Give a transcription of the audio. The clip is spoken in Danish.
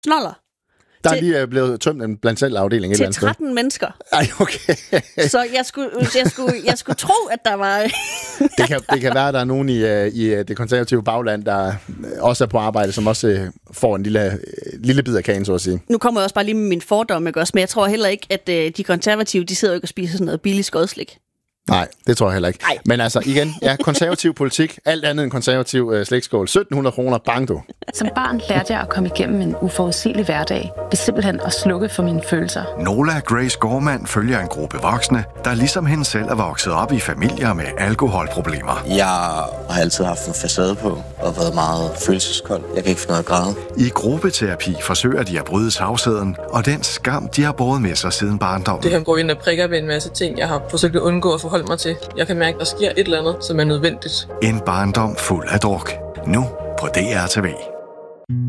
snoller. Der er lige blevet tømt en blandt selv afdeling et eller andet sted. Til 13 mennesker. Ej, okay. Så jeg skulle tro, at der var... det kan være, at der er nogen i det konservative bagland, der også er på arbejde, som også får en lille bid af kagen, så at sige. Nu kommer jeg også bare lige med min fordom, ikke også? Men jeg tror heller ikke, at de konservative, de sidder jo ikke og spiser sådan noget billig skodslik. Nej, det tror jeg heller ikke. Nej. Men altså, igen, konservativ politik, alt andet end konservativ slægtskål. 1.700 kroner, bang du. Som barn lærte jeg at komme igennem en uforudsigelig hverdag, ved simpelthen at slukke for mine følelser. Nola Grace Gorman følger en gruppe voksne, der ligesom hende selv er vokset op i familier med alkoholproblemer. Jeg har altid haft en facade på og været meget følelseskold. Jeg kan ikke finde noget at græde. I gruppeterapi forsøger de at bryde tavsheden og den skam, de har båret med sig siden barndommen. Det her går ind og prikker ved en masse ting, jeg har forsøgt at undgå at forholde mig til. Jeg kan mærke, at der sker et eller andet, som er nødvendigt. En barndom fuld af druk. Nu på DR TV.